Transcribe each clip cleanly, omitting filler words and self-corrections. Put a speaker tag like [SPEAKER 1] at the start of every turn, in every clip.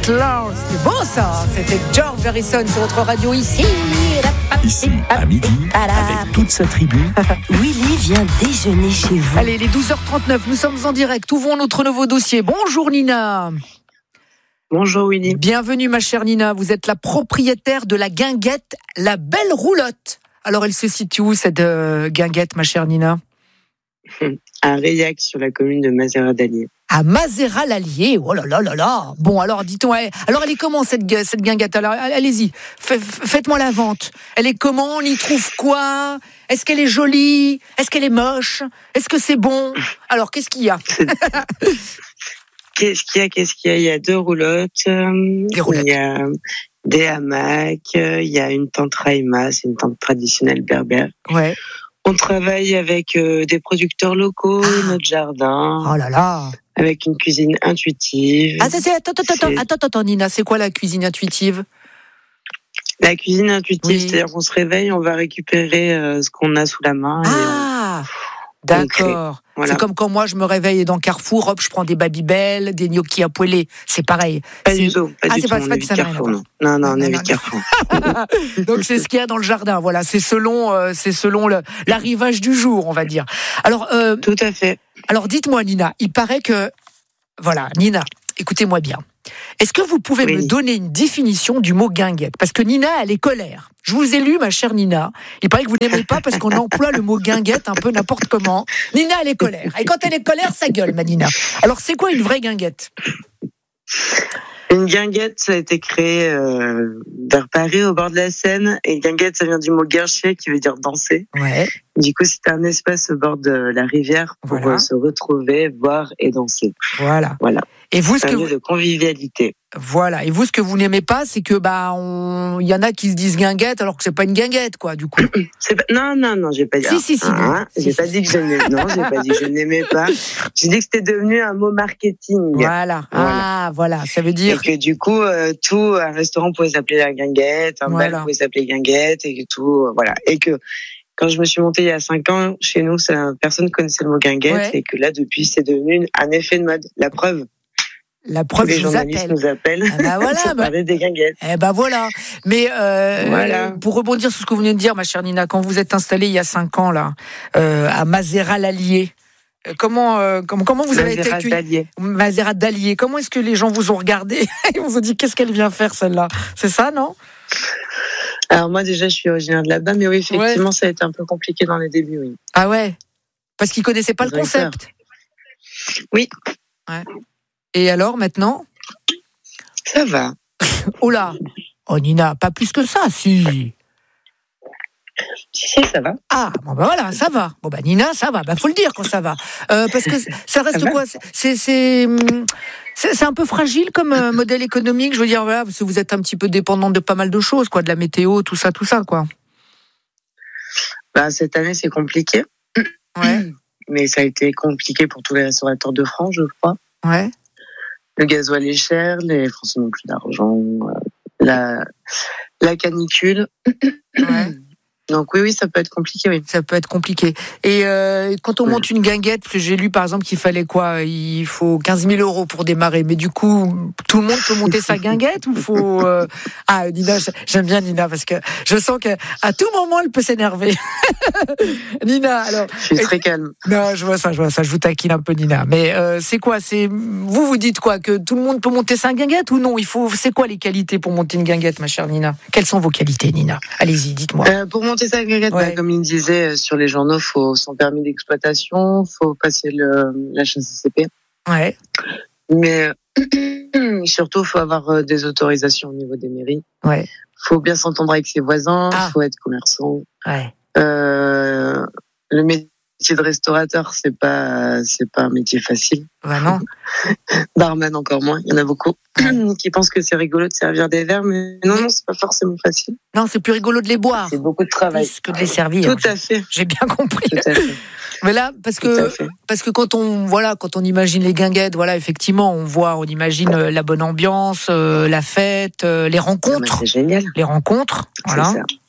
[SPEAKER 1] Outlaws. C'est beau ça. C'était George Harrison sur votre radio ici.
[SPEAKER 2] Ici, à midi, avec toute sa tribu.
[SPEAKER 3] Willy vient déjeuner chez vous.
[SPEAKER 1] Allez, les 12h39, nous sommes en direct. Ouvrons notre nouveau dossier. Bonjour Nina.
[SPEAKER 4] Bonjour Willy.
[SPEAKER 1] Bienvenue ma chère Nina. Vous êtes la propriétaire de la guinguette La Belle Roulotte. Alors, elle se situe où cette guinguette, ma chère Nina ?
[SPEAKER 4] À Reillac, sur la commune de Mazera-d'Allier.
[SPEAKER 1] À Mazera-l'Allier, oh là là là là. Bon, alors dites-moi, alors elle est comment cette guinguette ? Alors allez-y, faites-moi la vente. Elle est comment ? On y trouve quoi ? Est-ce qu'elle est jolie ? Est-ce qu'elle est moche ? Est-ce que c'est bon ? Alors, qu'est-ce qu'il y a ?
[SPEAKER 4] Qu'est-ce qu'il y a ? Il y a 2 roulottes.
[SPEAKER 1] Des roulottes.
[SPEAKER 4] Il y a des hamacs. Il y a une tente raïma, c'est une tente traditionnelle berbère.
[SPEAKER 1] Ouais.
[SPEAKER 4] On travaille avec des producteurs locaux, notre jardin.
[SPEAKER 1] Oh là là.
[SPEAKER 4] Avec une cuisine intuitive.
[SPEAKER 1] Attends, Nina, c'est quoi la cuisine intuitive ?
[SPEAKER 4] La cuisine intuitive,
[SPEAKER 1] oui.
[SPEAKER 4] C'est-à-dire qu'on se réveille, on va récupérer ce qu'on a sous la main.
[SPEAKER 1] D'accord. Voilà. C'est comme quand moi je me réveille dans Carrefour, hop, je prends des Babybel, des gnocchis à poêler. C'est pareil.
[SPEAKER 4] Pas du tout.
[SPEAKER 1] C'est pas ça.
[SPEAKER 4] Carrefour, non, on évite Carrefour.
[SPEAKER 1] Donc c'est ce qu'il y a dans le jardin. Voilà, c'est selon l'arrivage du jour, on va dire. Alors.
[SPEAKER 4] Tout à fait.
[SPEAKER 1] Alors dites-moi, Nina, il paraît que, voilà, Nina, écoutez-moi bien. Est-ce que vous pouvez me donner une définition du mot guinguette ? Parce que Nina, elle est colère. Je vous ai lu, ma chère Nina. Il paraît que vous n'aimez pas parce qu'on emploie le mot guinguette un peu n'importe comment. Nina, elle est colère. Et quand elle est colère, ça gueule, ma Nina. Alors, c'est quoi une vraie guinguette ?
[SPEAKER 4] Une guinguette, ça a été créé vers Paris, au bord de la Seine. Et guinguette, ça vient du mot guincher, qui veut dire danser.
[SPEAKER 1] Ouais.
[SPEAKER 4] Du coup, c'était un espace au bord de la rivière pour se retrouver, boire et danser.
[SPEAKER 1] Voilà.
[SPEAKER 4] Et vous, ce que de convivialité.
[SPEAKER 1] Voilà. Et vous, ce que vous n'aimez pas, c'est que il y en a qui se disent guinguette alors que c'est pas une guinguette, quoi. Du coup.
[SPEAKER 4] Non, j'ai pas dit. J'ai pas dit que je n'aimais. Non, j'ai pas dit que je n'aimais pas. J'ai dit que c'était devenu un mot marketing.
[SPEAKER 1] Voilà. Ah, voilà. Ça veut dire.
[SPEAKER 4] Et que du coup, un restaurant pouvait s'appeler la guinguette, un bal pouvait s'appeler guinguette, et que tout, voilà. Et que quand je me suis montée il y a 5 ans, chez nous, personne connaissait le mot guinguette, et que là, depuis, c'est devenu un effet de mode. La preuve, les journalistes nous appellent pour parler des guinguettes.
[SPEAKER 1] Voilà. Mais pour rebondir sur ce que vous venez de dire, ma chère Nina, quand vous êtes installée il y a 5 ans là, à Mazera-l'Allier, comment vous avez été accueillis ? Mazera-d'Allier. Comment est-ce que les gens vous ont regardé ? Ils vous ont dit qu'est-ce qu'elle vient faire celle-là ? C'est ça, non ?
[SPEAKER 4] Alors moi déjà je suis originaire de là-bas, mais oui effectivement ça a été un peu compliqué dans les débuts. Oui.
[SPEAKER 1] Ah ouais ? Parce qu'ils connaissaient pas le concept.
[SPEAKER 4] Oui.
[SPEAKER 1] Ouais. Et alors, maintenant ?
[SPEAKER 4] Ça va.
[SPEAKER 1] Oh là ! Oh Nina, pas plus que ça, si.
[SPEAKER 4] Si, ça va.
[SPEAKER 1] Ah, voilà, ça va. Nina, ça va. Faut le dire quand ça va. Parce que ça reste quoi ? C'est un peu fragile comme modèle économique, je veux dire, voilà, parce que vous êtes un petit peu dépendante de pas mal de choses, quoi, de la météo, tout ça, quoi.
[SPEAKER 4] Cette année, c'est compliqué.
[SPEAKER 1] Ouais.
[SPEAKER 4] Mais ça a été compliqué pour tous les restaurateurs de France, je crois.
[SPEAKER 1] Ouais.
[SPEAKER 4] Le gasoil est cher, les Français n'ont plus d'argent, la canicule.
[SPEAKER 1] Ouais.
[SPEAKER 4] Donc oui, ça peut être compliqué, oui.
[SPEAKER 1] Ça peut être compliqué. Et quand on monte une guinguette, parce que j'ai lu par exemple qu'il fallait quoi ? Il faut 15 000 € pour démarrer. Mais du coup, tout le monde peut monter sa guinguette ou faut... Ah, Nina, j'aime bien Nina parce que je sens qu'à tout moment, elle peut s'énerver. Nina, alors...
[SPEAKER 4] Je suis très calme.
[SPEAKER 1] Non, je vois ça, je vous taquine un peu Nina. Mais c'est quoi ? Vous dites quoi ? Que tout le monde peut monter sa guinguette ou non ? C'est quoi les qualités pour monter une guinguette, ma chère Nina ? Quelles sont vos qualités, Nina ? Allez-y, dites-moi.
[SPEAKER 4] Pour monter sa guinguette, comme il disait sur les journaux, faut son permis d'exploitation, faut passer la HACCP.
[SPEAKER 1] Ouais.
[SPEAKER 4] Mais surtout, faut avoir des autorisations au niveau des mairies.
[SPEAKER 1] Ouais.
[SPEAKER 4] Faut bien s'entendre avec ses voisins. Faut être commerçant.
[SPEAKER 1] Ouais.
[SPEAKER 4] Le métier de restaurateur, c'est pas un métier facile.
[SPEAKER 1] Non.
[SPEAKER 4] Barman encore moins. Il y en a beaucoup qui pensent que c'est rigolo de servir des verres, mais non, c'est pas forcément facile.
[SPEAKER 1] Non, c'est plus rigolo de les boire.
[SPEAKER 4] C'est beaucoup de travail.
[SPEAKER 1] Plus que de les servir.
[SPEAKER 4] Tout à fait.
[SPEAKER 1] J'ai bien compris.
[SPEAKER 4] Tout à fait.
[SPEAKER 1] Mais là, parce que quand on imagine les guinguettes, voilà, effectivement, on imagine la bonne ambiance, la fête, les rencontres.
[SPEAKER 4] C'est génial.
[SPEAKER 1] Les rencontres, voilà.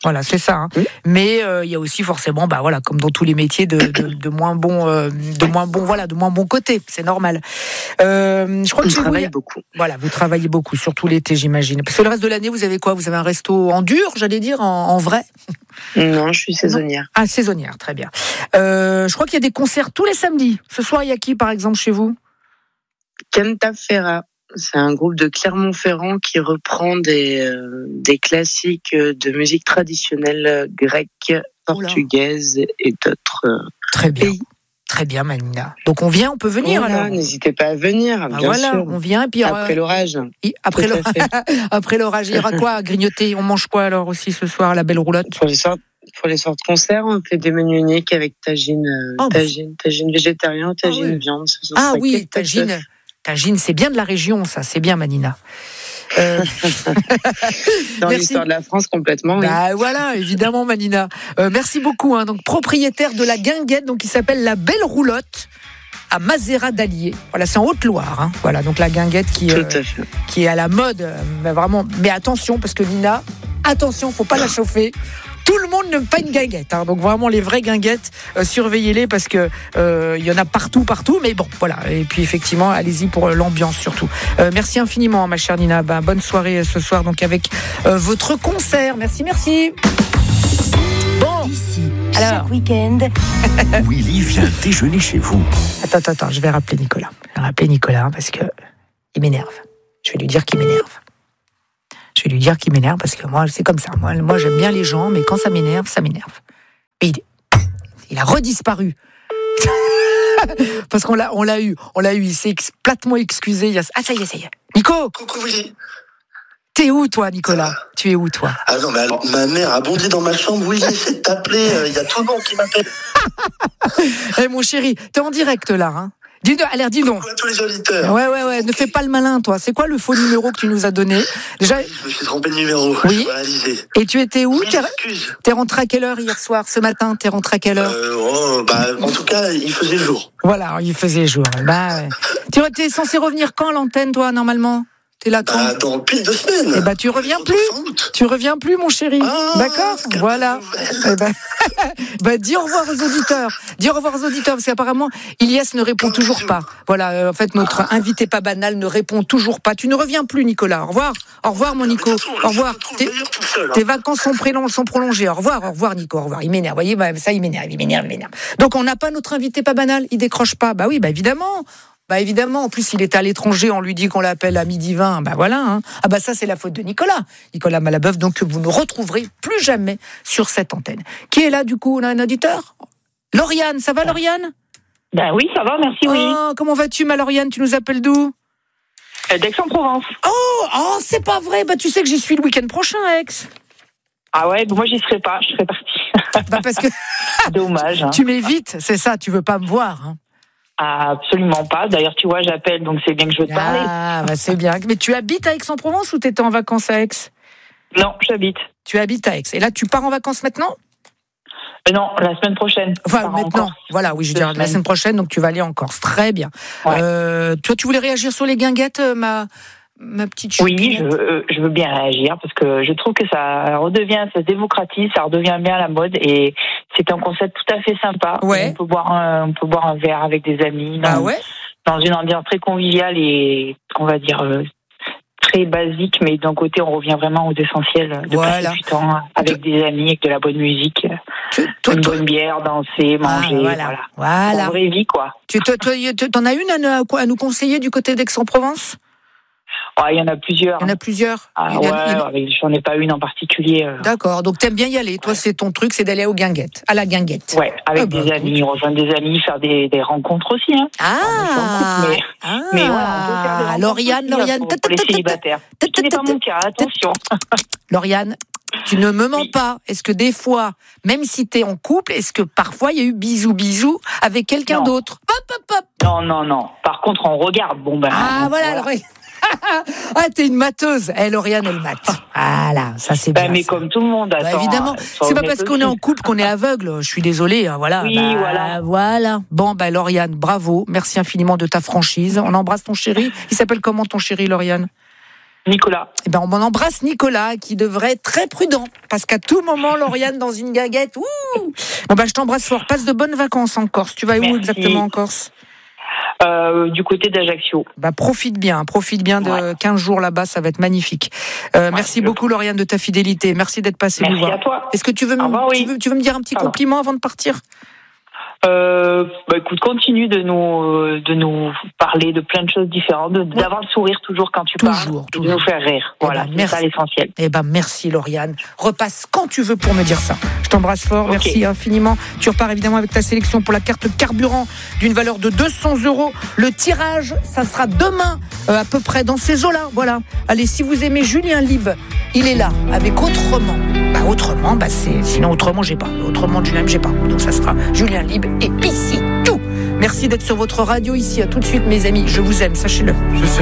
[SPEAKER 1] Voilà, c'est ça. Hein. Oui. Mais il y a aussi forcément, voilà, comme dans tous les métiers, de moins bons, de moins bons côtés. C'est normal. Je crois que
[SPEAKER 4] vous travaillez beaucoup.
[SPEAKER 1] Voilà, vous travaillez beaucoup, surtout l'été, j'imagine. Parce que le reste de l'année, vous avez quoi ? Vous avez un resto en dur, j'allais dire, en vrai ?
[SPEAKER 4] Non, je suis saisonnière.
[SPEAKER 1] Ah, saisonnière, très bien. Je crois qu'il y a des concerts tous les samedis. Ce soir, il y a qui, par exemple, chez vous ?
[SPEAKER 4] Cantafera. C'est un groupe de Clermont-Ferrand qui reprend des classiques de musique traditionnelle grecque, portugaise et d'autres pays.
[SPEAKER 1] Très bien, Manina. Donc on vient, on peut venir alors.
[SPEAKER 4] N'hésitez pas à venir, bien sûr.
[SPEAKER 1] On vient, puis
[SPEAKER 4] après l'orage.
[SPEAKER 1] Après l'orage, il y aura quoi à grignoter ? On mange quoi alors aussi ce soir à la Belle Roulotte ?
[SPEAKER 4] Pour les soirs de concert, on fait des menus uniques avec tagine végétarien, tagine viande.
[SPEAKER 1] Ah oui, tagine. Tagine, c'est bien de la région, ça. C'est bien, Manina.
[SPEAKER 4] Dans l'histoire de la France, complètement. Oui.
[SPEAKER 1] Voilà, évidemment, Manina. Merci beaucoup. Donc, propriétaire de la guinguette, donc qui s'appelle la Belle Roulotte, à Mazera d'Allier. Voilà, c'est en Haute-Loire. Hein. Voilà, donc la guinguette qui est à la mode, vraiment. Mais attention, parce que Nina, attention, faut pas la chauffer. Tout le monde n'aime pas une guinguette, hein. Donc vraiment les vraies guinguettes, surveillez-les parce que il y en a partout, mais bon, voilà. Et puis effectivement, allez-y pour l'ambiance surtout. Merci infiniment, ma chère Nina. Bonne soirée ce soir, donc avec votre concert. Merci.
[SPEAKER 3] Bon, ici, chaque week-end,
[SPEAKER 2] Willy vient déjeuner chez vous.
[SPEAKER 1] Attends, je vais rappeler Nicolas. Parce que il m'énerve. Je vais lui dire qu'il m'énerve. Parce que moi, c'est comme ça. Moi, j'aime bien les gens, mais quand ça m'énerve. Et il a redisparu. Parce qu'on l'a eu. Il s'est platement excusé. Ça y est. Nico!
[SPEAKER 5] Coucou, Willy.
[SPEAKER 1] T'es où, toi, Nicolas ? Tu es où, toi ?
[SPEAKER 5] Ah non, mais alors, ma mère a bondi dans ma chambre. Oui, j'essaie de t'appeler. Il y a tout le monde qui m'appelle.
[SPEAKER 1] Mon chéri, t'es en direct, là, hein ? Dis donc.
[SPEAKER 5] Coucou à tous les auditeurs.
[SPEAKER 1] Ouais. Okay. Ne fais pas le malin, toi. C'est quoi le faux numéro que tu nous as donné ? Déjà.
[SPEAKER 5] Je me suis trompé de numéro.
[SPEAKER 1] Oui. Et tu étais où ? T'es rentré à quelle heure hier soir ? Ce matin, t'es rentré à quelle heure ?
[SPEAKER 5] En tout cas, il faisait jour.
[SPEAKER 1] Voilà, il faisait jour. Tu es censé revenir quand à l'antenne, toi, normalement ? T'es là quand ?
[SPEAKER 5] Dans pile 2 semaines.
[SPEAKER 1] Tu reviens plus. Tu reviens plus, mon chéri. D'accord ? Voilà. Dis au revoir aux auditeurs. Parce qu'apparemment, Ilias ne répond toujours pas. Voilà, en fait, notre invité pas banal ne répond toujours pas. Tu ne reviens plus, Nicolas. Au revoir, mon Nico. Au revoir. Tes vacances sont prolongées. Au revoir, Nico. Au revoir. Il m'énerve. Vous voyez, ça, il m'énerve. Donc, on n'a pas notre invité pas banal. Il décroche pas. Oui, évidemment. Évidemment, en plus il est à l'étranger, on lui dit qu'on l'appelle à 12h20, voilà. Hein. Ça c'est la faute de Nicolas Malabeuf, donc que vous ne retrouverez plus jamais sur cette antenne. Qui est là du coup ? On a un auditeur ? Lauriane, ça va Lauriane ?
[SPEAKER 6] Oui, ça va, merci, oui.
[SPEAKER 1] Comment vas-tu ma Lauriane ? Tu nous appelles d'où ?
[SPEAKER 6] D'Aix-en-Provence.
[SPEAKER 1] Oh, c'est pas vrai, tu sais que j'y suis le week-end prochain à Aix.
[SPEAKER 6] Ah ouais, moi j'y serai pas, je serai partie.
[SPEAKER 1] Parce que...
[SPEAKER 6] Dommage. Hein.
[SPEAKER 1] Tu m'évites, c'est ça, tu veux pas me voir, hein.
[SPEAKER 6] Absolument pas. D'ailleurs, tu vois, j'appelle, donc c'est bien que je veux te parler.
[SPEAKER 1] C'est bien. Mais tu habites à Aix-en-Provence ou t'étais en vacances à Aix ?
[SPEAKER 6] Non, j'habite.
[SPEAKER 1] Tu habites à Aix. Et là, tu pars en vacances maintenant ?
[SPEAKER 6] Non, la semaine prochaine.
[SPEAKER 1] Enfin, maintenant. Voilà, oui, je veux dire, la semaine prochaine, donc tu vas aller en Corse. Très bien. Ouais. Toi, tu voulais réagir sur les guinguettes, ma petite choupinette ?
[SPEAKER 6] Oui, je veux bien réagir parce que je trouve que ça se démocratise, ça redevient bien à la mode et c'est un concept tout à fait sympa.
[SPEAKER 1] Ouais.
[SPEAKER 6] On peut boire un verre avec des amis dans une ambiance très conviviale et on va dire très basique, mais d'un côté on revient vraiment aux essentiels de passer du temps avec des amis, avec de la bonne musique, une bonne bière, danser, manger, voilà. Une vraie vie quoi.
[SPEAKER 1] T'en as une à nous conseiller du côté d'Aix-en-Provence ?
[SPEAKER 6] Il y en a plusieurs. J'en ai pas une en particulier.
[SPEAKER 1] D'accord, donc t'aimes bien y aller. Toi, c'est ton truc, c'est d'aller à la guinguette.
[SPEAKER 6] Ouais, avec des amis, rejoindre des amis, faire des rencontres aussi. Hein. Mais voilà,
[SPEAKER 1] Lauriane,
[SPEAKER 6] pour les célibataires. Ce n'est pas mon cas, attention. Lauriane,
[SPEAKER 1] tu ne me mens pas. Est-ce que des fois, même si t'es en couple, est-ce que parfois il y a eu bisous avec quelqu'un d'autre ?
[SPEAKER 6] Non. Par contre, on regarde.
[SPEAKER 1] Voilà. T'es une mateuse. Lauriane, elle mate. Voilà, ça c'est bien.
[SPEAKER 6] Mais comme tout le monde, attends.
[SPEAKER 1] Évidemment. C'est pas parce qu'on est en couple qu'on est aveugle. Je suis désolée. Voilà.
[SPEAKER 6] Oui,
[SPEAKER 1] voilà. Bon, Lauriane, bravo. Merci infiniment de ta franchise. On embrasse ton chéri. Il s'appelle comment ton chéri, Lauriane ?
[SPEAKER 6] Nicolas.
[SPEAKER 1] Eh ben, on embrasse Nicolas, qui devrait être très prudent, parce qu'à tout moment, Lauriane dans une guinguette. Ouh. Bon, je t'embrasse fort. Passe de bonnes vacances en Corse. Tu vas où exactement en Corse ?
[SPEAKER 6] Du côté d'Ajaccio.
[SPEAKER 1] Profite bien de 15 jours là-bas, ça va être magnifique. Merci beaucoup Lauriane de ta fidélité. Merci d'être passée nous voir.
[SPEAKER 6] Merci à toi.
[SPEAKER 1] Est-ce que tu veux me dire un petit compliment avant de partir ?
[SPEAKER 6] Écoute, continue de nous parler de plein de choses différentes, d'avoir le sourire toujours quand tu parles, et de nous faire rire. Voilà, c'est ça l'essentiel.
[SPEAKER 1] Merci Lauriane. Repasse quand tu veux pour me dire ça. Je t'embrasse fort, Merci infiniment. Tu repars évidemment avec ta sélection pour la carte carburant d'une valeur de 200 €. Le tirage, ça sera demain, à peu près dans ces eaux-là. Voilà. Allez, si vous aimez Julien Lib, il est là avec Autrement. Autrement, sinon Autrement, j'ai pas. Autrement, Julien Lib, j'ai pas. Donc ça sera Julien Lib et puis c'est tout. Merci d'être sur votre radio ici. À tout de suite, mes amis. Je vous aime, sachez-le.